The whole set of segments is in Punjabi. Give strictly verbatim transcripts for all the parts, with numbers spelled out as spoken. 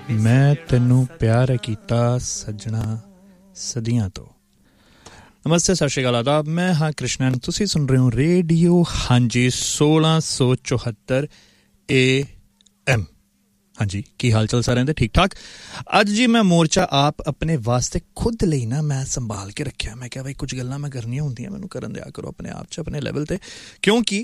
ਮੈਂ ਤੈਨੂੰ ਪਿਆਰ ਕੀਤਾ ਸੱਜਣਾ ਸਦੀਆਂ ਤੋਂ। ਨਮਸਤੇ, ਸਤਿ ਸ਼੍ਰੀ ਅਕਾਲ, ਆਦਾਬ। ਮੈਂ ਹਾਂ ਕ੍ਰਿਸ਼ਨਨ, ਤੁਸੀਂ ਸੁਣ ਰਹੇ ਹੋ ਰੇਡੀਓ ਹਾਂਜੀ ਸੋਲਾਂ ਸੌ ਚੁਹੱਤਰ ਏ ਐਮ। ਹਾਂਜੀ, ਕੀ ਹਾਲ ਚਾਲ ਸਾਰਿਆਂ ਦੇ? ਠੀਕ ਠਾਕ। ਅੱਜ ਜੀ ਮੈਂ ਮੋਰਚਾ ਆਪ ਆਪਣੇ ਵਾਸਤੇ ਖੁਦ ਲਈ ਨਾ ਮੈਂ ਸੰਭਾਲ ਕੇ ਰੱਖਿਆ। ਮੈਂ ਕਿਹਾ ਬਈ ਕੁਝ ਗੱਲਾਂ ਮੈਂ ਕਰਨੀਆਂ ਹੁੰਦੀਆਂ, ਮੈਨੂੰ ਕਰਨ ਦਿਆ ਕਰੋ ਆਪਣੇ ਆਪ 'ਚ, ਆਪਣੇ ਲੈਵਲ 'ਤੇ, ਕਿਉਂਕਿ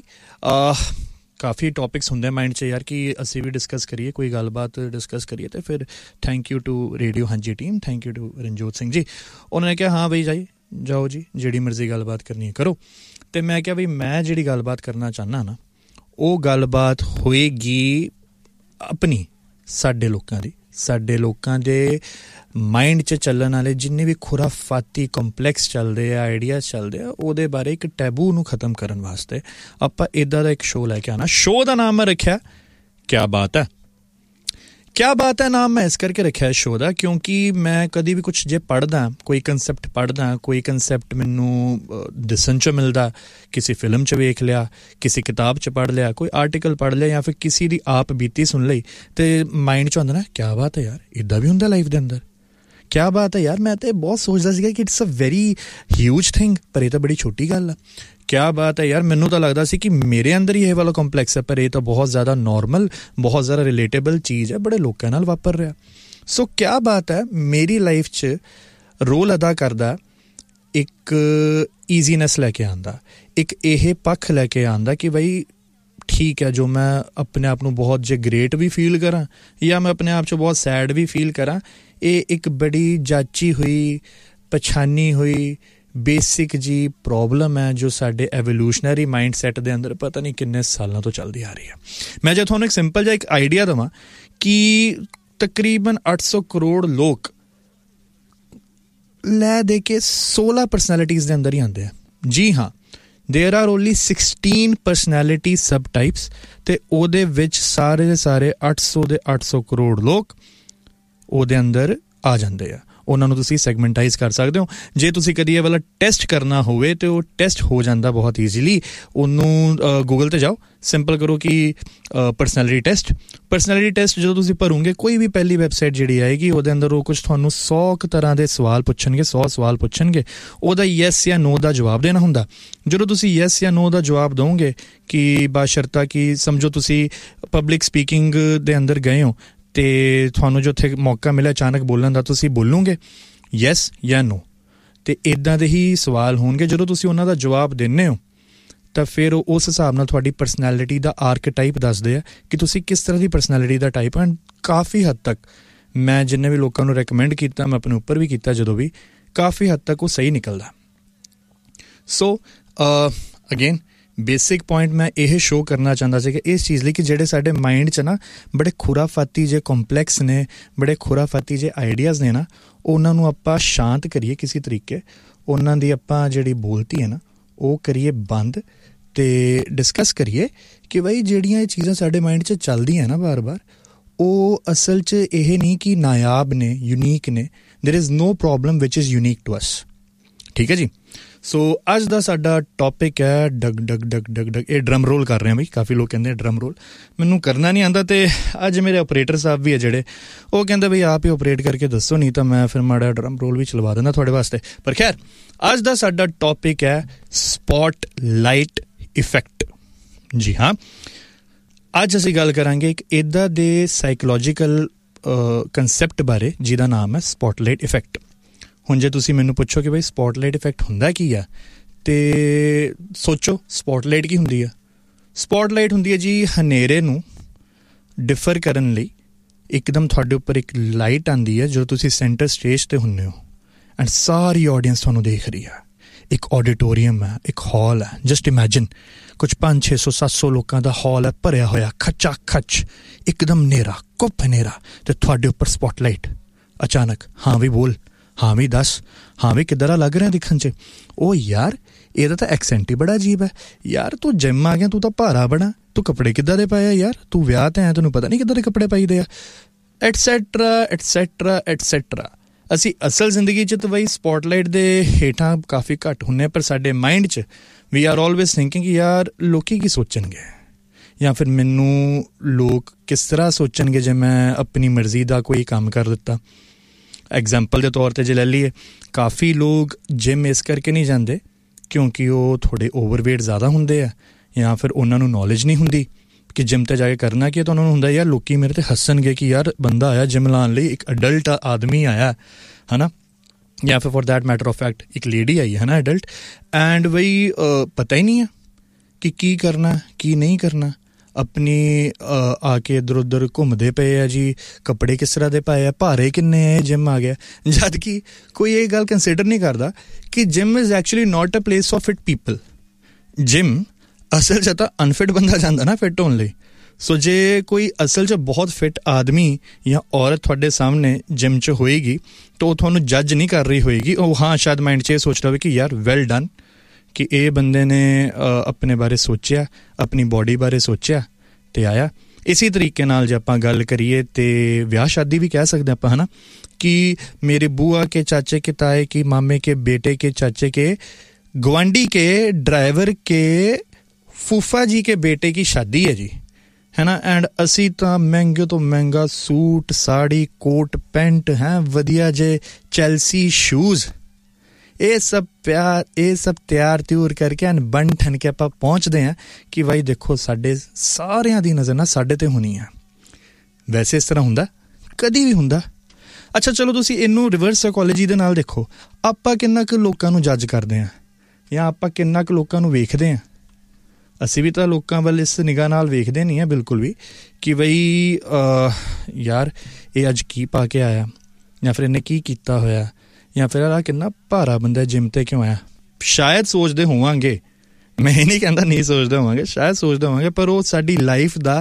ਕਾਫੀ ਟੌਪਿਕਸ ਹੁੰਦੇ ਮਾਈਂਡ 'ਚ ਯਾਰ ਕਿ ਅਸੀਂ ਵੀ ਡਿਸਕਸ ਕਰੀਏ, ਕੋਈ ਗੱਲਬਾਤ ਡਿਸਕਸ ਕਰੀਏ। ਅਤੇ ਫਿਰ ਥੈਂਕ ਯੂ ਟੂ ਰੇਡੀਓ ਹਾਂਜੀ team, thank you to Ranjot Singh ji. ਉਹਨਾਂ ਨੇ ਕਿਹਾ ਹਾਂ ਬਈ ਜਾਈ ਜਾਓ ਜੀ, ਜਿਹੜੀ ਮਰਜ਼ੀ ਗੱਲਬਾਤ ਕਰਨੀ ਹੈ ਕਰੋ। ਅਤੇ ਮੈਂ ਕਿਹਾ ਬਈ ਮੈਂ ਜਿਹੜੀ ਗੱਲਬਾਤ ਕਰਨਾ ਚਾਹੁੰਦਾ ਨਾ, ਉਹ ਗੱਲਬਾਤ ਹੋਏਗੀ ਆਪਣੀ, ਸਾਡੇ ਲੋਕਾਂ ਦੀ, ਸਾਡੇ ਲੋਕਾਂ ਦੇ ਮਾਈਂਡ 'ਚ ਚੱਲਣ ਵਾਲੇ ਜਿੰਨੇ ਵੀ ਖੁਰਾਫਾਤੀ ਕੰਪਲੈਕਸ ਚੱਲਦੇ ਆ, ਆਈਡੀਆਜ਼ ਚੱਲਦੇ ਆ, ਉਹਦੇ ਬਾਰੇ ਇੱਕ ਟੈਬੂ ਨੂੰ ਖ਼ਤਮ ਕਰਨ ਵਾਸਤੇ ਆਪਾਂ ਇੱਦਾਂ ਦਾ ਇੱਕ ਸ਼ੋਅ ਲੈ ਕੇ ਆਉਣਾ। ਸ਼ੋਅ ਦਾ ਨਾਮ ਮੈਂ ਰੱਖਿਆ ਕਿਆ ਬਾਤ ਹੈ। ਕਿਆ ਬਾਤ ਹੈ ਨਾਮ ਮੈਂ ਇਸ ਕਰਕੇ ਰੱਖਿਆ ਸ਼ੋਅ ਦਾ, ਕਿਉਂਕਿ ਮੈਂ ਕਦੀ ਵੀ ਕੁਛ ਜੇ ਪੜ੍ਹਦਾ, ਕੋਈ ਕੰਸੈਪਟ ਪੜ੍ਹਦਾ, ਕੋਈ ਕੰਸੈਪਟ ਮੈਨੂੰ ਦਿਸਣ 'ਚ ਮਿਲਦਾ, ਕਿਸੇ ਫਿਲਮ 'ਚ ਵੇਖ ਲਿਆ, ਕਿਸੇ ਕਿਤਾਬ 'ਚ ਪੜ੍ਹ ਲਿਆ, ਕੋਈ ਆਰਟੀਕਲ ਪੜ੍ਹ ਲਿਆ, ਜਾਂ ਫਿਰ ਕਿਸੇ ਦੀ ਆਪ ਬੀਤੀ ਸੁਣ ਲਈ, ਅਤੇ ਮਾਈਂਡ 'ਚ ਆਉਂਦਾ ਨਾ ਕਿਆ ਬਾਤ ਹੈ ਯਾਰ, ਇੱਦਾਂ ਵੀ ਹੁੰਦਾ ਲਾਈਫ ਦੇ ਅੰਦਰ, ਕਿਆ ਬਾਤ ਹੈ ਯਾਰ। ਮੈਂ ਤਾਂ ਬਹੁਤ ਸੋਚਦਾ ਸੀਗਾ ਕਿ it's a very huge thing, ਪਰ ਇਹ ਤਾਂ ਬੜੀ ਛੋਟੀ ਗੱਲ ਆ। ਕਿਆ ਬਾਤ ਹੈ ਯਾਰ, ਮੈਨੂੰ ਤਾਂ ਲੱਗਦਾ ਸੀ ਕਿ ਮੇਰੇ ਅੰਦਰ ਹੀ ਇਹ ਵਾਲਾ ਕੰਪਲੈਕਸ ਹੈ, ਪਰ ਇਹ ਤਾਂ ਬਹੁਤ ਜ਼ਿਆਦਾ ਨੋਰਮਲ, ਬਹੁਤ ਜ਼ਿਆਦਾ ਰਿਲੇਟੇਬਲ ਚੀਜ਼ ਹੈ, ਬੜੇ ਲੋਕਾਂ ਨਾਲ ਵਾਪਰ ਰਿਹਾ। ਸੋ ਕਿਆ ਬਾਤ ਹੈ ਮੇਰੀ ਲਾਈਫ 'ਚ ਰੋਲ ਅਦਾ ਕਰਦਾ ਇੱਕ ਈਜ਼ੀਨੈਸ ਲੈ ਕੇ ਆਉਂਦਾ, ਇੱਕ ਇਹ ਪੱਖ ਲੈ ਕੇ ਆਉਂਦਾ ਕਿ ਬਈ ਠੀਕ ਹੈ, ਜੋ ਮੈਂ ਆਪਣੇ ਆਪ ਨੂੰ ਬਹੁਤ ਜੇ ਗ੍ਰੇਟ ਵੀ ਫੀਲ ਕਰਾਂ ਜਾਂ ਮੈਂ ਆਪਣੇ ਆਪ 'ਚ ਬਹੁਤ ਸੈਡ ਵੀ ਫੀਲ ਕਰਾਂ, ਇਹ ਇੱਕ ਬੜੀ ਜਾਚੀ ਹੋਈ, ਪਛਾਣੀ ਹੋਈ ਬੇਸਿਕ ਜੀ ਪ੍ਰੋਬਲਮ ਹੈ ਜੋ ਸਾਡੇ ਐਵੋਲਿਊਸ਼ਨਰੀ ਮਾਈਂਡ ਸੈੱਟ ਦੇ ਅੰਦਰ ਪਤਾ ਨਹੀਂ ਕਿੰਨੇ ਸਾਲਾਂ ਤੋਂ ਚੱਲਦੀ ਆ ਰਹੀ ਹੈ। ਮੈਂ ਜੇ ਤੁਹਾਨੂੰ ਇੱਕ ਸਿੰਪਲ ਜਿਹਾ ਇੱਕ ਆਈਡੀਆ ਦੇਵਾਂ ਕਿ ਤਕਰੀਬਨ ਅੱਠ ਸੌ ਕਰੋੜ ਲੋਕ ਲੈ ਦੇ ਕੇ ਸੋਲਾਂ ਪਰਸਨੈਲਿਟੀਜ਼ ਦੇ ਅੰਦਰ ਹੀ ਆਉਂਦੇ ਆ। ਜੀ ਹਾਂ, ਦੇਰ ਆਰ ਓਨਲੀ ਸਿਕਸਟੀਨ ਪਰਸਨੈਲਿਟੀ ਸਬ ਟਾਈਪਸ, ਅਤੇ ਉਹਦੇ ਵਿੱਚ ਸਾਰੇ ਦੇ ਸਾਰੇ ਅੱਠ ਸੌ ਦੇ ਅੱਠ ਸੌ ਕਰੋੜ ਲੋਕ ਉਹਦੇ ਅੰਦਰ ਆ ਜਾਂਦੇ ਆ। ਉਹਨਾਂ ਨੂੰ ਤੁਸੀਂ ਸੈਗਮੈਂਟਾਈਜ਼ ਕਰ ਸਕਦੇ ਹੋ। ਜੇ ਤੁਸੀਂ ਕਦੀ ਇਹ ਵਾਲਾ ਟੈਸਟ ਕਰਨਾ ਹੋਵੇ ਤਾਂ ਉਹ ਟੈਸਟ ਹੋ ਜਾਂਦਾ ਬਹੁਤ ਈਜ਼ੀਲੀ। ਉਹਨੂੰ ਗੂਗਲ 'ਤੇ ਜਾਓ, ਸਿੰਪਲ ਕਰੋ ਕਿ ਪਰਸਨੈਲਿਟੀ ਟੈਸਟ। ਪਰਸਨੈਲਿਟੀ ਟੈਸਟ ਜਦੋਂ ਤੁਸੀਂ ਭਰੋਗੇ, ਕੋਈ ਵੀ ਪਹਿਲੀ ਵੈਬਸਾਈਟ ਜਿਹੜੀ ਆਏਗੀ ਉਹਦੇ ਅੰਦਰ ਉਹ ਕੁਛ ਤੁਹਾਨੂੰ ਸੌ ਕੁ ਤਰ੍ਹਾਂ ਦੇ ਸਵਾਲ ਪੁੱਛਣਗੇ, ਸੌ ਸਵਾਲ ਪੁੱਛਣਗੇ, ਉਹਦਾ ਯੈਸ ਜਾਂ ਨੋ ਦਾ ਜਵਾਬ ਦੇਣਾ ਹੁੰਦਾ। ਜਦੋਂ ਤੁਸੀਂ ਯੈਸ ਜਾਂ ਨੋ ਦਾ ਜਵਾਬ ਦਿਓਗੇ, ਕਿ ਬਾਸ਼ਰਤਾ ਕਿ ਸਮਝੋ ਤੁਸੀਂ ਪਬਲਿਕ ਸਪੀਕਿੰਗ ਦੇ ਅੰਦਰ ਗਏ ਹੋ ਅਤੇ ਤੁਹਾਨੂੰ ਜੋ ਉੱਥੇ ਮੌਕਾ ਮਿਲਿਆ ਅਚਾਨਕ ਬੋਲਣ ਦਾ, ਤੁਸੀਂ ਬੋਲੋਗੇ ਯੈਸ ਜਾਂ ਨੋ, ਅਤੇ ਇੱਦਾਂ ਦੇ ਹੀ ਸਵਾਲ ਹੋਣਗੇ। ਜਦੋਂ ਤੁਸੀਂ ਉਹਨਾਂ ਦਾ ਜਵਾਬ ਦਿੰਦੇ ਹੋ ਤਾਂ ਫਿਰ ਉਹ ਉਸ ਹਿਸਾਬ ਨਾਲ ਤੁਹਾਡੀ ਪਰਸਨੈਲਿਟੀ ਦਾ ਆਰਕੀਟਾਈਪ ਦੱਸਦੇ ਆ ਕਿ ਤੁਸੀਂ ਕਿਸ ਤਰ੍ਹਾਂ ਦੀ ਪਰਸਨੈਲਿਟੀ ਦਾ ਟਾਈਪ। ਐਂਡ ਕਾਫੀ ਹੱਦ ਤੱਕ ਮੈਂ ਜਿੰਨੇ ਵੀ ਲੋਕਾਂ ਨੂੰ ਰეკਮੈਂਡ ਕੀਤਾ, ਮੈਂ ਆਪਣੇ ਉੱਪਰ ਵੀ ਕੀਤਾ, ਜਦੋਂ ਵੀ ਕਾਫੀ ਹੱਦ ਤੱਕ ਉਹ ਸਹੀ ਨਿਕਲਦਾ। ਸੋ ਅਗੇਨ ਬੇਸਿਕ ਪੁਆਇੰਟ ਮੈਂ ਇਹ ਸ਼ੋਅ ਕਰਨਾ ਚਾਹੁੰਦਾ ਸੀ ਕਿ ਇਸ ਚੀਜ਼ ਲਈ ਕਿ ਜਿਹੜੇ ਸਾਡੇ ਮਾਈਂਡ 'ਚ ਨਾ ਬੜੇ ਖੁਰਾਫਾਤੀ ਜੇ ਕੰਪਲੈਕਸ ਨੇ, ਬੜੇ ਖੁਰਾਫਾਤੀ ਜੇ ਆਈਡੀਆਜ਼ ਨੇ ਨਾ, ਉਹਨਾਂ ਨੂੰ ਆਪਾਂ ਸ਼ਾਂਤ ਕਰੀਏ ਕਿਸੇ ਤਰੀਕੇ, ਉਹਨਾਂ ਦੀ ਆਪਾਂ ਜਿਹੜੀ ਬੋਲਤੀ ਹੈ ਨਾ ਉਹ ਕਰੀਏ ਬੰਦ, ਅਤੇ ਡਿਸਕਸ ਕਰੀਏ ਕਿ ਬਈ ਜਿਹੜੀਆਂ ਇਹ ਚੀਜ਼ਾਂ ਸਾਡੇ ਮਾਈਂਡ 'ਚ ਚੱਲਦੀਆਂ ਨਾ ਵਾਰ ਵਾਰ, ਉਹ ਅਸਲ 'ਚ ਇਹ ਨਹੀਂ ਕਿ ਨਾਯਾਬ ਨੇ, ਯੂਨੀਕ ਨੇ। There is no problem which is unique to us. ਠੀਕ ਹੈ ਜੀ। ਸੋ ਅੱਜ ਦਾ ਸਾਡਾ ਟੌਪਿਕ ਹੈ Doug Doug Doug Doug Doug. ਇਹ ਡਰਮ ਰੋਲ ਕਰ ਰਹੇ ਹਾਂ ਬਈ, ਕਾਫੀ ਲੋਕ ਕਹਿੰਦੇ ਡਰਮ ਰੋਲ, ਮੈਨੂੰ ਕਰਨਾ ਨਹੀਂ ਆਉਂਦਾ, ਅਤੇ ਅੱਜ ਮੇਰੇ ਆਪਰੇਟਰ ਸਾਹਿਬ ਵੀ ਹੈ ਜਿਹੜੇ, ਉਹ ਕਹਿੰਦੇ ਬਈ ਆਪ ਹੀ ਆਪਰੇਟ ਕਰਕੇ ਦੱਸੋ, ਨਹੀਂ ਤਾਂ ਮੈਂ ਫਿਰ ਮਾੜਾ ਡਰਮ ਰੋਲ ਵੀ ਚਲਵਾ ਦਿੰਦਾ ਤੁਹਾਡੇ ਵਾਸਤੇ। ਪਰ ਖੈਰ, ਅੱਜ ਦਾ ਸਾਡਾ ਟੌਪਿਕ ਹੈ ਸਪੌਟ ਲਾਈਟ ਇਫੈਕਟ। ਜੀ ਹਾਂ, ਅੱਜ ਅਸੀਂ ਗੱਲ ਕਰਾਂਗੇ ਇੱਕ ਇੱਦਾਂ ਦੇ ਸਾਈਕੋਲੋਜੀਕਲ ਕੰਸੈਪਟ ਬਾਰੇ ਜਿਹਦਾ ਨਾਮ ਹੈ ਸਪੌਟ ਲਾਈਟ ਇਫੈਕਟ। ਹੁਣ ਜੇ ਤੁਸੀਂ ਮੈਨੂੰ ਪੁੱਛੋ ਕਿ ਬਈ ਸਪੌਟ ਲਾਈਟ ਇਫੈਕਟ ਹੁੰਦਾ ਕੀ ਆ, ਅਤੇ ਸੋਚੋ ਸਪੌਟ ਲਾਈਟ ਕੀ ਹੁੰਦੀ ਆ। ਸਪੌਟ ਲਾਈਟ ਹੁੰਦੀ ਹੈ ਜੀ ਹਨੇਰੇ ਨੂੰ ਡਿਫਰ ਕਰਨ ਲਈ ਇੱਕਦਮ ਤੁਹਾਡੇ ਉੱਪਰ ਇੱਕ ਲਾਈਟ ਆਉਂਦੀ ਹੈ ਜਦੋਂ ਤੁਸੀਂ ਸੈਂਟਰ ਸਟੇਜ 'ਤੇ ਹੁੰਦੇ ਹੋ, ਐਂਡ ਸਾਰੀ ਆਡੀਅנס ਤੁਹਾਨੂੰ ਦੇਖ ਰਹੀ ਹੈ। ਇੱਕ ਆਡੀਟੋਰੀਅਮ ਹੈ, ਇੱਕ ਹਾਲ ਹੈ, ਜਸਟ ਇਮੈਜਿਨ ਕੁਛ ਪੰਜ ਛੇ ਸੌ ਸੱਤ ਸੌ ਲੋਕਾਂ ਦਾ ਹਾਲ ਹੈ, ਭਰਿਆ ਹੋਇਆ ਖੱਚਾ ਖੱਚ, ਇੱਕਦਮ ਹਨੇਰਾ, ਕੁੱਪ ਹਨੇਰਾ, ਅਤੇ ਤੁਹਾਡੇ ਉੱਪਰ ਸਪੌਟ ਲਾਈਟ ਅਚਾਨਕ। ਹਾਂ ਵੀ ਬੋਲ, ਹਾਂ ਵੀ ਦੱਸ, ਹਾਂ ਵੀ ਕਿੱਦਾਂ ਦਾ ਲੱਗ ਰਿਹਾ ਦਿਖਣ 'ਚ? ਉਹ ਯਾਰ ਇਹਦਾ ਤਾਂ ਐਕਸੈਂਟ ਹੀ ਬੜਾ ਅਜੀਬ ਹੈ ਯਾਰ, ਤੂੰ ਜਿੰਮ ਆ ਗਿਆ, ਤੂੰ ਤਾਂ ਭਾਰਾ ਬਣਾ, ਤੂੰ ਕੱਪੜੇ ਕਿੱਦਾਂ ਦੇ ਪਾਏ ਆ ਯਾਰ, ਤੂੰ ਵਿਆਹ 'ਤੇ ਆਇਆ, ਤੈਨੂੰ ਪਤਾ ਨਹੀਂ ਕਿੱਦਾਂ ਦੇ ਕੱਪੜੇ ਪਾਈਦੇ ਆ, ਐਟਸੈਟਰਾ ਐਟਸੈਟਰਾ ਐਟਸੈਟਰਾ। ਅਸੀਂ ਅਸਲ ਜ਼ਿੰਦਗੀ 'ਚ ਤਾਂ ਬਈ ਸਪੌਟਲਾਈਟ ਦੇ ਹੇਠਾਂ ਕਾਫੀ ਘੱਟ ਹੁੰਦੇ, ਪਰ ਸਾਡੇ ਮਾਈਂਡ 'ਚ ਵੀ ਆਰ ਆਲਵੇਜ਼ ਥਿੰਕਿੰਗ ਯਾਰ ਲੋਕੀ ਕੀ ਸੋਚਣਗੇ, ਜਾਂ ਫਿਰ ਮੈਨੂੰ ਲੋਕ ਕਿਸ ਤਰ੍ਹਾਂ ਸੋਚਣਗੇ ਜੇ ਮੈਂ ਆਪਣੀ ਮਰਜ਼ੀ ਦਾ ਕੋਈ ਕੰਮ ਕਰ ਦਿੱਤਾ। ਐਗਜ਼ਾਮਪਲ ਦੇ ਤੌਰ 'ਤੇ ਜੇ ਲੈ ਲਈਏ, ਕਾਫੀ ਲੋਕ ਜਿਮ ਇਸ ਕਰਕੇ ਨਹੀਂ ਜਾਂਦੇ ਕਿਉਂਕਿ ਉਹ ਥੋੜ੍ਹੇ ਓਵਰਵੇਟ ਜ਼ਿਆਦਾ ਹੁੰਦੇ ਆ, ਜਾਂ ਫਿਰ ਉਹਨਾਂ ਨੂੰ ਨੌਲੇਜ ਨਹੀਂ ਹੁੰਦੀ ਕਿ ਜਿਮ 'ਤੇ ਜਾ ਕੇ ਕਰਨਾ ਕੀ ਹੈ। ਤਾਂ ਉਹਨਾਂ ਨੂੰ ਹੁੰਦਾ ਯਾਰ ਲੋਕੀ ਮੇਰੇ 'ਤੇ ਹੱਸਣਗੇ ਕਿ ਯਾਰ ਬੰਦਾ ਆਇਆ ਜਿਮ ਲਾਉਣ ਲਈ, ਇੱਕ ਅਡਲਟ ਆਦਮੀ ਆਇਆ ਹੈ ਨਾ, ਜਾਂ ਫਿਰ for that matter of fact ਇੱਕ ਲੇਡੀ ਆਈ ਹੈ ਨਾ ਐਡਲਟ, ਐਂਡ ਬਈ ਪਤਾ ਹੀ ਨਹੀਂ ਹੈ ਕਿ ਕੀ ਕਰਨਾ ਕੀ ਨਹੀਂ ਕਰਨਾ। ਆਪਣੀ ਆ ਕੇ ਇੱਧਰ ਉੱਧਰ ਘੁੰਮਦੇ ਪਏ ਆ ਜੀ, ਕੱਪੜੇ ਕਿਸ ਤਰ੍ਹਾਂ ਦੇ ਪਾਏ ਆ, ਭਾਰੇ ਕਿੰਨੇ ਆ, ਜਿਮ ਆ ਗਿਆ, ਜਦ ਕਿ ਕੋਈ ਇਹ ਗੱਲ ਕੰਸੀਡਰ ਨਹੀਂ ਕਰਦਾ ਕਿ gym is actually note a place for fit people. Gym ਅਸਲ 'ਚ ਤਾਂ ਅਨਫਿਟ ਬੰਦਾ ਜਾਂਦਾ ਨਾ ਫਿਟ ਹੋਣ ਲਈ। ਸੋ ਜੇ ਕੋਈ ਅਸਲ 'ਚ ਬਹੁਤ ਫਿਟ ਆਦਮੀ ਜਾਂ ਔਰਤ ਤੁਹਾਡੇ ਸਾਹਮਣੇ ਜਿਮ 'ਚ ਹੋਏਗੀ ਤਾਂ ਉਹ ਤੁਹਾਨੂੰ ਜੱਜ ਨਹੀਂ ਕਰ ਰਹੀ ਹੋਏਗੀ। ਉਹ ਹਾਂ ਸ਼ਾਇਦ ਮਾਈਂਡ 'ਚ ਇਹ ਸੋਚ ਰਿਹਾ ਹੋਵੇ ਕਿ ਯਾਰ ਵੈਲ ਡਨ, ਕਿ ਇਹ ਬੰਦੇ ਨੇ ਆਪਣੇ ਬਾਰੇ ਸੋਚਿਆ, ਆਪਣੀ ਬੋਡੀ ਬਾਰੇ ਸੋਚਿਆ ਅਤੇ ਆਇਆ। ਇਸੇ ਤਰੀਕੇ ਨਾਲ ਜੇ ਆਪਾਂ ਗੱਲ ਕਰੀਏ ਤਾਂ ਵਿਆਹ ਸ਼ਾਦੀ ਵੀ ਕਹਿ ਸਕਦੇ ਆਪਾਂ ਹੈ ਨਾ, ਕਿ ਮੇਰੇ ਬੂਆ ਕੇ ਚਾਚੇ ਕੇ ਤਾਏ ਕੇ ਮਾਮੇ ਕੇ ਬੇਟੇ ਕੇ ਚਾਚੇ के गुआंढी के ड्राइवर के फूफा जी के बेटे की शादी है जी, है ना। एंड असी तो महंगे तो महंगा सूट साड़ी कोट पैंट हैं वधिया जे चैल्सी शूज़, ये सब प्यार ये सब ਤਿਆਰ ਤਿਉਰ ਕਰਕੇ ਐਨ ਬਣ ਠਣ ਕੇ ਆਪਾਂ ਪਹੁੰਚਦੇ ਹਾਂ ਕਿ ਬਾਈ ਦੇਖੋ ਸਾਡੇ ਸਾਰਿਆਂ ਦੀ ਨਜ਼ਰ ਨਾ ਸਾਡੇ 'ਤੇ ਹੋਣੀ ਆ। ਵੈਸੇ ਇਸ ਤਰ੍ਹਾਂ ਹੁੰਦਾ ਕਦੀ ਵੀ ਹੁੰਦਾ। ਅੱਛਾ ਚਲੋ ਤੁਸੀਂ ਇਹਨੂੰ ਰਿਵਰਸ ਸਾਈਕੋਲੋਜੀ ਦੇ ਨਾਲ ਦੇਖੋ, ਆਪਾਂ ਕਿੰਨਾ ਕੁ ਲੋਕਾਂ ਨੂੰ ਜੱਜ ਕਰਦੇ ਹਾਂ ਜਾਂ ਆਪਾਂ ਕਿੰਨਾ ਕੁ ਲੋਕਾਂ ਨੂੰ ਵੇਖਦੇ ਹਾਂ। ਅਸੀਂ ਵੀ ਤਾਂ ਲੋਕਾਂ ਵੱਲ ਇਸ ਨਿਗਾਹ ਨਾਲ ਵੇਖਦੇ ਨਹੀਂ ਹਾਂ ਬਿਲਕੁਲ ਵੀ ਕਿ ਬਈ ਯਾਰ ਇਹ ਅੱਜ ਕੀ ਪਾ ਕੇ ਆਇਆ, ਜਾਂ ਫਿਰ ਇਹਨੇ ਕੀ ਕੀਤਾ ਹੋਇਆ, ਜਾਂ ਫਿਰ ਆਹ ਕਿੰਨਾ ਭਾਰਾ ਬੰਦਾ ਜਿਮ 'ਤੇ ਕਿਉਂ ਆਇਆ। ਸ਼ਾਇਦ ਸੋਚਦੇ ਹੋਵਾਂਗੇ, ਮੈਂ ਇਹ ਨਹੀਂ ਕਹਿੰਦਾ ਨਹੀਂ ਸੋਚਦੇ ਹੋਵਾਂਗੇ, ਸ਼ਾਇਦ ਸੋਚਦੇ ਹੋਵਾਂਗੇ, ਪਰ ਉਹ ਸਾਡੀ ਲਾਈਫ ਦਾ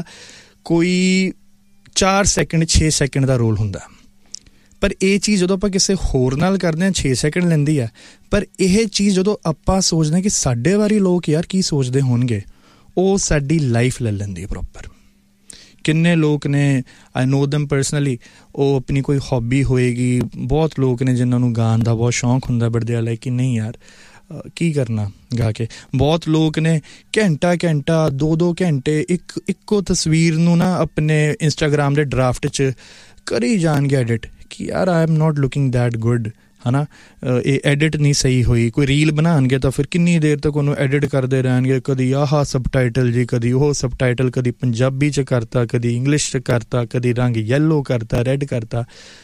ਕੋਈ ਚਾਰ ਸੈਕਿੰਡ ਛੇ ਸੈਕਿੰਡ ਦਾ ਰੋਲ ਹੁੰਦਾ। ਪਰ ਇਹ ਚੀਜ਼ ਜਦੋਂ ਆਪਾਂ ਕਿਸੇ ਹੋਰ ਨਾਲ ਕਰਦੇ ਹਾਂ ਛੇ ਸੈਕਿੰਡ ਲੈਂਦੀ ਆ, ਪਰ ਇਹ ਚੀਜ਼ ਜਦੋਂ ਆਪਾਂ ਸੋਚਦੇ ਹਾਂ ਕਿ ਸਾਡੇ ਬਾਰੇ ਲੋਕ ਯਾਰ ਕੀ ਸੋਚਦੇ ਹੋਣਗੇ, ਉਹ ਸਾਡੀ ਲਾਈਫ ਲੈ ਲੈਂਦੀ ਹੈ ਪ੍ਰੋਪਰ। ਕਿੰਨੇ ਲੋਕ ਨੇ, ਆਈ ਨੋ ਦੈਮ ਪਰਸਨਲੀ, ਉਹ ਆਪਣੀ ਕੋਈ ਹੌਬੀ ਹੋਏਗੀ, ਬਹੁਤ ਲੋਕ ਨੇ ਜਿਨ੍ਹਾਂ ਨੂੰ ਗਾਉਣ ਦਾ ਬਹੁਤ ਸ਼ੌਂਕ ਹੁੰਦਾ, ਬਟ ਦੇ ਆਰ ਲਾਈਕ ਕਿ ਨਹੀਂ ਯਾਰ ਕੀ ਕਰਨਾ ਗਾ ਕੇ। ਬਹੁਤ ਲੋਕ ਨੇ ਘੰਟਾ ਘੰਟਾ ਦੋ ਦੋ ਘੰਟੇ ਇੱਕ ਇੱਕੋ ਤਸਵੀਰ ਨੂੰ ਨਾ ਆਪਣੇ ਇੰਸਟਾਗ੍ਰਾਮ ਦੇ ਡਰਾਫਟ 'ਚ ਕਰੀ ਜਾਣਗੇ ਐਡਿਟ ਕਿ ਯਾਰ I am not looking that good, ਹੈ ਨਾ, ਇਹ ਐਡਿਟ ਨਹੀਂ ਸਹੀ ਹੋਈ। ਕੋਈ ਰੀਲ ਬਣਾਉਣਗੇ ਤਾਂ ਫਿਰ ਕਿੰਨੀ ਦੇਰ ਤੱਕ ਉਹਨੂੰ ਐਡਿਟ ਕਰਦੇ ਰਹਿਣਗੇ, ਕਦੀ ਆਹ ਸਬਟਾਈਟਲ ਜੀ, ਕਦੀ ਉਹ ਸਬਟਾਈਟਲ, ਕਦੀ ਪੰਜਾਬੀ 'ਚ ਕਰਤਾ, ਕਦੀ ਇੰਗਲਿਸ਼ 'ਚ ਕਰਤਾ, ਕਦੀ ਰੰਗ ਯੈਲੋ ਕਰਤਾ, ਰੈਡ ਕਰਤਾ।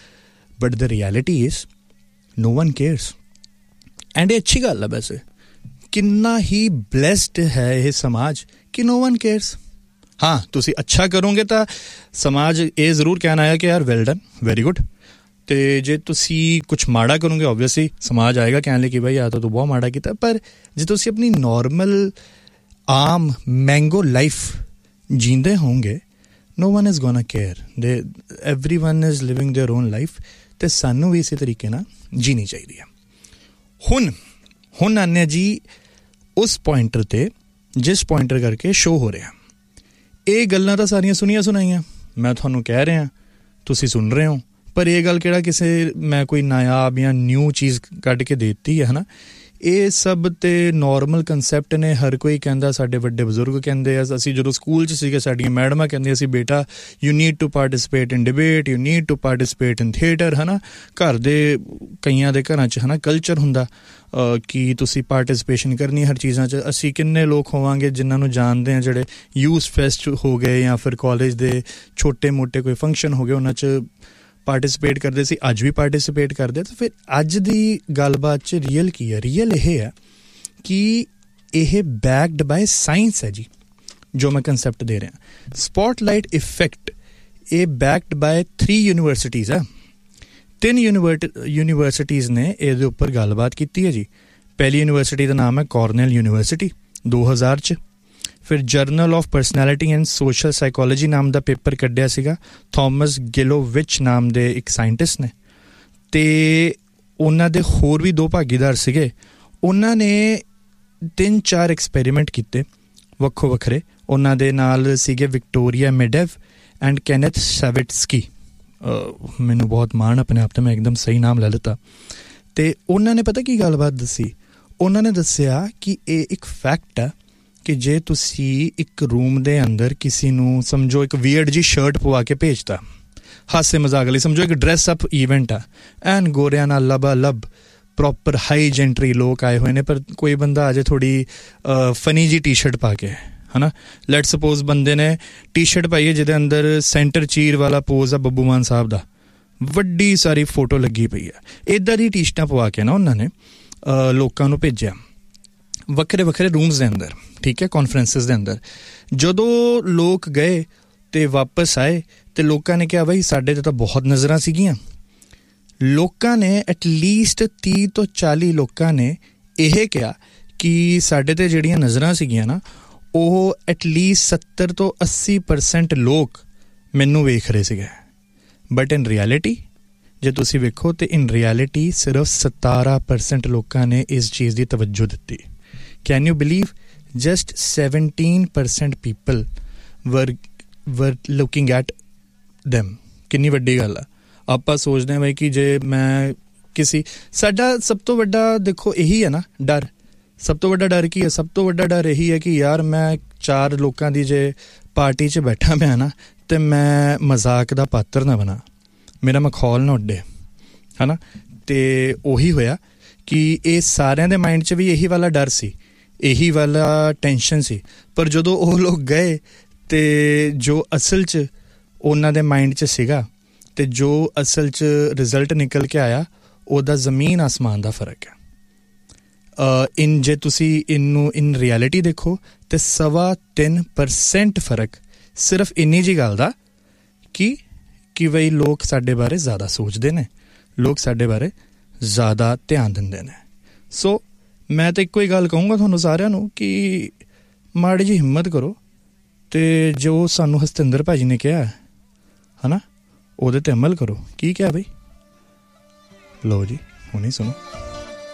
But the reality is no one cares. And ਇਹ ਅੱਛੀ ਗੱਲ ਆ ਵੈਸੇ, ਕਿੰਨਾ ਹੀ ਬਲੈਸਡ ਹੈ ਇਹ ਸਮਾਜ ਕਿ ਨੋ ਵਨ ਕੇਅਰਸ। ਹਾਂ ਤੁਸੀਂ ਅੱਛਾ ਕਰੋਗੇ ਤਾਂ ਸਮਾਜ ਇਹ ਜ਼ਰੂਰ ਕਹਿਣਾ ਆਇਆ ਕਿ ਯਾਰ ਵੈਲ ਡਨ, ਵੈਰੀ ਗੁੱਡ। ਅਤੇ ਜੇ ਤੁਸੀਂ ਕੁਛ ਮਾੜਾ ਕਰੋਗੇ ਓਬਵੀਅਸਲੀ ਸਮਾਜ ਆਏਗਾ ਕਹਿਣ ਲਈ ਕਿ ਬਾਈ ਆ ਤਾਂ ਤੂੰ ਬਹੁਤ ਮਾੜਾ ਕੀਤਾ। ਪਰ ਜੇ ਤੁਸੀਂ ਆਪਣੀ ਨੋਰਮਲ ਆਮ ਮੈਂਗੋ ਲਾਈਫ ਜੀਂਦੇ ਹੋਵੋਗੇ, ਨੋ ਵਨ ਇਜ਼ ਗੋਨਾ ਕੇਅਰ, ਦੇ every one is living there on life. ਅਤੇ ਸਾਨੂੰ ਵੀ ਇਸੇ ਤਰੀਕੇ ਨਾਲ ਜੀਣੀ ਚਾਹੀਦੀ ਹੈ। ਹੁਣ ਹੁਣ ਆਉਂਦੇ ਜੀ ਉਸ ਪੁਆਇੰਟਰ 'ਤੇ ਜਿਸ ਪੁਆਇੰਟਰ ਕਰਕੇ ਸ਼ੋਅ ਹੋ ਰਿਹਾ। ਇਹ ਗੱਲਾਂ ਤਾਂ ਸਾਰੀਆਂ ਸੁਣੀਆਂ ਸੁਣਾਈਆਂ, ਮੈਂ ਤੁਹਾਨੂੰ ਕਹਿ ਰਿਹਾ, ਤੁਸੀਂ ਸੁਣ ਰਹੇ ਹੋ, ਪਰ ਇਹ ਗੱਲ ਕਿਹੜਾ ਕਿਸੇ ਮੈਂ ਕੋਈ ਨਾਯਾਬ ਜਾਂ ਨਿਊ ਚੀਜ਼ ਕੱਢ ਕੇ ਦੇ ਦਿੱਤੀ ਹੈ, ਹੈ ਨਾ। ਇਹ ਸਭ ਤੇ ਨੋਰਮਲ ਕੰਸੈਪਟ ਨੇ, ਹਰ ਕੋਈ ਕਹਿੰਦਾ, ਸਾਡੇ ਵੱਡੇ ਬਜ਼ੁਰਗ ਕਹਿੰਦੇ ਆ, ਅਸੀਂ ਜਦੋਂ ਸਕੂਲ 'ਚ ਸੀਗੇ ਸਾਡੀਆਂ ਮੈਡਮਾਂ ਕਹਿੰਦੀਆਂ ਸੀ ਬੇਟਾ you need to participate in debate, you need to participate in theatre, ਹੈ ਨਾ। ਘਰ ਦੇ ਕਈਆਂ ਦੇ ਘਰਾਂ 'ਚ ਹੈ ਨਾ ਕਲਚਰ ਹੁੰਦਾ ਕਿ ਤੁਸੀਂ ਪਾਰਟੀਸਪੇਸ਼ਨ ਕਰਨੀ ਹਰ ਚੀਜ਼ਾਂ 'ਚ। ਅਸੀਂ ਕਿੰਨੇ ਲੋਕ ਹੋਵਾਂਗੇ ਜਿਨ੍ਹਾਂ ਨੂੰ ਜਾਣਦੇ ਹਾਂ ਜਿਹੜੇ ਯੂਥ ਫੈਸਟ ਹੋ ਗਏ ਜਾਂ ਫਿਰ ਕਾਲਜ ਦੇ ਛੋਟੇ ਮੋਟੇ ਕੋਈ ਫੰਕਸ਼ਨ ਹੋ ਗਏ ਉਹਨਾਂ 'ਚ ਪਾਰਟੀਸਪੇਟ ਕਰਦੇ ਸੀ, ਅੱਜ ਵੀ ਪਾਰਟੀਸਪੇਟ ਕਰਦੇ। ਤਾਂ ਫਿਰ ਅੱਜ ਦੀ ਗੱਲਬਾਤ 'ਚ ਰੀਅਲ ਕੀ ਹੈ? ਰੀਅਲ ਇਹ ਹੈ ਕਿ ਇਹ ਬੈਕਡ ਬਾਏ ਸਾਇੰਸ ਹੈ ਜੀ, ਜੋ ਮੈਂ ਕੰਸੈਪਟ ਦੇ ਰਿਹਾ। ਸਪੋਟਲਾਈਟ ਇਫੈਕਟ ਇਹ ਬੈਕਡ ਬਾਏ ਥਰੀ ਯੂਨੀਵਰਸਿਟੀਜ਼ ਆ। ਤਿੰਨ ਯੂਨੀਵਰਟ ਯੂਨੀਵਰਸਿਟੀਜ਼ ਨੇ ਇਹਦੇ ਉੱਪਰ ਗੱਲਬਾਤ ਕੀਤੀ ਹੈ ਜੀ। ਪਹਿਲੀ ਯੂਨੀਵਰਸਿਟੀ ਦਾ ਨਾਮ ਹੈ ਕੋਰਨੈਲ ਯੂਨੀਵਰਸਿਟੀ ਦੋ ਹਜ਼ਾਰ 'ਚ। ਫਿਰ general of personality and social psychology ਨਾਮ ਦਾ ਪੇਪਰ ਕੱਢਿਆ ਸੀਗਾ ਥੋਮਸ ਗਿਲੋਵਿਚ ਨਾਮ ਦੇ ਇੱਕ ਸਾਇੰਟਿਸਟ ਨੇ, ਅਤੇ ਉਹਨਾਂ ਦੇ ਹੋਰ ਵੀ ਦੋ ਭਾਗੀਦਾਰ ਸੀਗੇ। ਉਹਨਾਂ ਨੇ ਤਿੰਨ ਚਾਰ ਐਕਸਪੈਰੀਮੈਂਟ ਕੀਤੇ ਵੱਖੋ ਵੱਖਰੇ। ਉਹਨਾਂ ਦੇ ਨਾਲ ਸੀਗੇ ਵਿਕਟੋਰੀਆ ਮੈਡੇਵ ਐਂਡ ਕੈਨੈਥ ਸੈਵਿਟਸਕੀ। ਮੈਨੂੰ ਬਹੁਤ ਮਾਣ ਆਪਣੇ ਆਪ 'ਤੇ, ਮੈਂ ਇੱਕਦਮ ਸਹੀ ਨਾਮ ਲੈ ਲਿੱਤਾ। ਅਤੇ ਉਹਨਾਂ ਨੇ ਪਤਾ ਕੀ ਗੱਲਬਾਤ ਦੱਸੀ? ਉਹਨਾਂ ਨੇ ਦੱਸਿਆ ਕਿ ਇਹ ਇੱਕ ਫੈਕਟ ਹੈ ਕਿ ਜੇ ਤੁਸੀਂ ਇੱਕ ਰੂਮ ਦੇ ਅੰਦਰ ਕਿਸੇ ਨੂੰ ਸਮਝੋ ਇੱਕ ਵੀਅਰਡ ਜੀ ਸ਼ਰਟ ਪਵਾ ਕੇ ਭੇਜਤਾ ਹਾਸੇ ਮਜ਼ਾਕ ਲਈ, ਸਮਝੋ ਇੱਕ ਡਰੈਸ ਅਪ ਈਵੈਂਟ ਆ ਐਨ ਗੋਰਿਆਂ ਨਾਲ ਲਬਾ ਲੱਭ ਪ੍ਰੋਪਰ ਹਾਈ ਜੈਂਟਰੀ ਲੋਕ ਆਏ ਹੋਏ ਨੇ, ਪਰ ਕੋਈ ਬੰਦਾ ਆ ਜਾਏ ਥੋੜ੍ਹੀ ਫਨੀ ਜੀ ਟੀ ਸ਼ਰਟ ਪਾ ਕੇ, ਹੈ ਨਾ। ਲੈਟ ਸਪੋਜ਼ ਬੰਦੇ ਨੇ ਟੀ ਸ਼ਰਟ ਪਾਈ ਹੈ ਜਿਹਦੇ ਅੰਦਰ ਸੈਂਟਰ ਚੀਰ ਵਾਲਾ ਪੋਜ਼ ਆ ਬੱਬੂ ਮਾਨ ਸਾਹਿਬ ਦਾ, ਵੱਡੀ ਸਾਰੀ ਫੋਟੋ ਲੱਗੀ ਪਈ ਆ, ਇੱਦਾਂ ਦੀ ਟੀ ਸ਼ਰਟਾਂ ਪਵਾ ਕੇ ਨਾ ਉਹਨਾਂ ਨੇ ਲੋਕਾਂ ਨੂੰ ਭੇਜਿਆ ਵੱਖਰੇ ਵੱਖਰੇ ਰੂਮਸ ਦੇ ਅੰਦਰ, ਠੀਕ ਹੈ, ਕਾਨਫਰੰਸਿਸ ਦੇ ਅੰਦਰ। ਜਦੋਂ ਲੋਕ ਗਏ ਅਤੇ ਵਾਪਸ ਆਏ ਅਤੇ ਲੋਕਾਂ ਨੇ ਕਿਹਾ ਬਈ ਸਾਡੇ 'ਤੇ ਤਾਂ ਬਹੁਤ ਨਜ਼ਰਾਂ ਸੀਗੀਆਂ। ਲੋਕਾਂ ਨੇ ਐਟਲੀਸਟ ਤੀਹ ਤੋਂ ਚਾਲੀ ਲੋਕਾਂ ਨੇ ਇਹ ਕਿਹਾ ਕਿ ਸਾਡੇ 'ਤੇ ਜਿਹੜੀਆਂ ਨਜ਼ਰਾਂ ਸੀਗੀਆਂ ਨਾ ਉਹ ਐਟਲੀਸਟ ਸੱਤਰ ਤੋਂ ਅੱਸੀ ਪਰਸੈਂਟ ਲੋਕ ਮੈਨੂੰ ਵੇਖ ਰਹੇ ਸੀਗੇ, ਬਟ ਇਨ ਰਿਐਲਿਟੀ ਜੇ ਤੁਸੀਂ ਵੇਖੋ ਤਾਂ ਇਨ ਰਿਐਲਿਟੀ ਸਿਰਫ ਸਤਾਰਾਂ ਪਰਸੈਂਟ ਲੋਕਾਂ ਨੇ ਇਸ ਚੀਜ਼ ਦੀ ਤਵੱਜੋ ਦਿੱਤੀ। Can you believe just seventeen percent people ਵਰ ਵਰ ਲੁਕਿੰਗ ਐਟ ਦੈਮ। ਕਿੰਨੀ ਵੱਡੀ ਗੱਲ ਆ। ਆਪਾਂ ਸੋਚਦੇ ਹਾਂ ਬਈ ਕਿ ਜੇ ਮੈਂ ਕਿਸੇ ਸਾਡਾ ਸਭ ਤੋਂ ਵੱਡਾ ਦੇਖੋ ਇਹੀ ਹੈ ਨਾ ਡਰ, ਸਭ ਤੋਂ ਵੱਡਾ ਡਰ ਕੀ ਹੈ? ਸਭ ਤੋਂ ਵੱਡਾ ਡਰ ਇਹੀ ਹੈ ਕਿ ਯਾਰ ਮੈਂ ਚਾਰ ਲੋਕਾਂ ਦੀ ਜੇ ਪਾਰਟੀ 'ਚ ਬੈਠਾ ਪਿਆ ਨਾ ਅਤੇ ਮੈਂ ਮਜ਼ਾਕ ਦਾ ਪਾਤਰ ਨਾ ਬਣਾ, ਮੇਰਾ ਮਖੌਲ ਨਾ ਉੱਡੇ, ਹੈ ਨਾ। ਅਤੇ ਉਹੀ ਹੋਇਆ ਕਿ ਇਹ ਸਾਰਿਆਂ ਦੇ ਮਾਇੰਡ 'ਚ ਵੀ ਇਹੀ ਵਾਲਾ ਡਰ ਸੀ, ਇਹੀ ਵਾਲਾ ਟੈਨਸ਼ਨ ਸੀ। ਪਰ ਜਦੋਂ ਉਹ ਲੋਕ ਗਏ ਅਤੇ ਜੋ ਅਸਲ 'ਚ ਉਹਨਾਂ ਦੇ ਮਾਇੰਡ 'ਚ ਸੀਗਾ ਅਤੇ ਜੋ ਅਸਲ 'ਚ ਰਿਜ਼ਲਟ ਨਿਕਲ ਕੇ ਆਇਆ ਉਹਦਾ ਜ਼ਮੀਨ ਆਸਮਾਨ ਦਾ ਫਰਕ ਹੈ। ਇਨ ਜੇ ਤੁਸੀਂ ਇਹਨੂੰ ਇਨ ਰਿਐਲਿਟੀ ਦੇਖੋ ਤਾਂ ਸਵਾ ਤਿੰਨ ਪਰਸੈਂਟ ਫਰਕ ਸਿਰਫ ਇੰਨੀ ਜਿਹੀ ਗੱਲ ਦਾ ਕਿ ਕਿ ਬਈ ਲੋਕ ਸਾਡੇ ਬਾਰੇ ਜ਼ਿਆਦਾ ਸੋਚਦੇ ਨੇ, ਲੋਕ ਸਾਡੇ ਬਾਰੇ ਜ਼ਿਆਦਾ ਧਿਆਨ ਦਿੰਦੇ ਨੇ। ਸੋ ਮੈਂ ਤਾਂ ਇੱਕੋ ਹੀ ਗੱਲ ਕਹੂੰਗਾ ਤੁਹਾਨੂੰ ਸਾਰਿਆਂ ਨੂੰ ਕਿ ਮਾੜੀ ਜਿਹੀ ਹਿੰਮਤ ਕਰੋ ਅਤੇ ਜੋ ਸਾਨੂੰ ਹਸਤਿੰਦਰ ਭਾਜੀ ਨੇ ਕਿਹਾ ਹੈ ਨਾ ਉਹਦੇ 'ਤੇ ਅਮਲ ਕਰੋ। ਕੀ ਕਿਹਾ ਬਈ? ਲਓ ਜੀ ਹੁਣੀ ਸੁਣੋ।